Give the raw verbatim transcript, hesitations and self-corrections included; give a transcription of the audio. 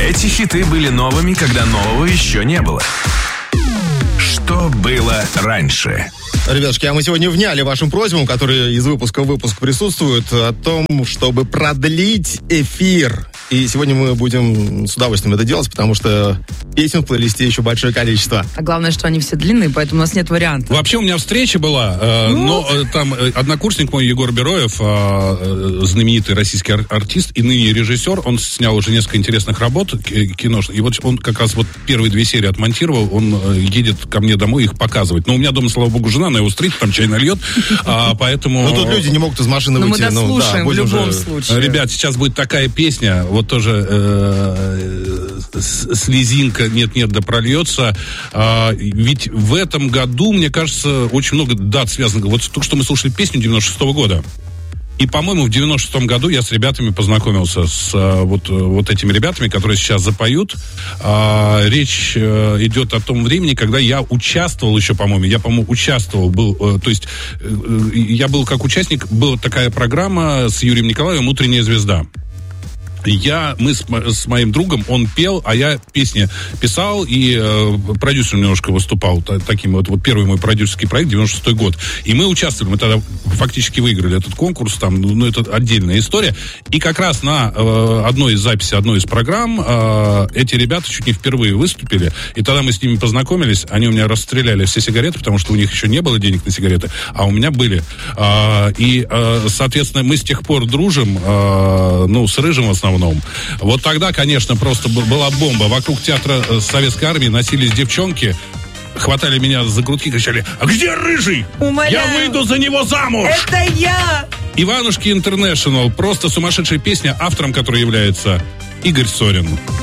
Эти хиты были новыми, когда нового еще не было. Что было раньше? Ребятушки, а мы сегодня вняли вашим просьбам, которые из выпуска в выпуск присутствуют, о том, чтобы продлить эфир. И сегодня мы будем с удовольствием это делать, потому что песен в плейлисте еще большое количество. А главное, что они все длинные, поэтому у нас нет вариантов. Вообще у меня встреча была, э, ну? но э, там э, однокурсник мой Егор Бероев, э, э, знаменитый российский ар- артист и ныне режиссер, он снял уже несколько интересных работ киношных, и вот он как раз вот первые две серии отмонтировал, он э, едет ко мне домой их показывать. Но у меня дома, слава богу, жена, она его встретит, там чай нальет, а, поэтому... Ну тут люди не могут из машины но выйти. Мы дослушаем ну, да, в любом же... случае. Ребят, сейчас будет такая песня, вот тоже э, слезинка нет-нет да прольется. А, ведь в этом году, мне кажется, очень много дат связано. Вот только что мы слушали песню девяносто шестого года. И, по-моему, в девяносто шестом году я с ребятами познакомился, с вот, вот этими ребятами, которые сейчас запоют. А, речь а, идет о том времени, когда я участвовал еще, по-моему, я, по-моему, участвовал, был, а, то есть а, я был как участник, была такая программа с Юрием Николаевым «Утренняя звезда». Я, мы с, с моим другом, он пел, а я песни писал и э, продюсером немножко выступал. Та, таким вот, вот первый мой продюсерский проект, девяносто шестой год. И мы участвовали, мы тогда фактически выиграли этот конкурс, там, ну, это отдельная история. И как раз на э, одной из записей, одной из программ э, эти ребята чуть не впервые выступили. И тогда мы с ними познакомились, они у меня расстреляли все сигареты, потому что у них еще не было денег на сигареты, а у меня были. Э, и, э, соответственно, мы с тех пор дружим, э, ну, с Рыжим в основном. Вот тогда, конечно, просто была бомба. Вокруг театра Советской Армии носились девчонки, хватали меня за грудки, кричали: «А где Рыжий? Умоляю. Я выйду за него замуж!» Это я! Иванушки Интернешнл. Просто сумасшедшая песня, автором которой является Игорь Сорин.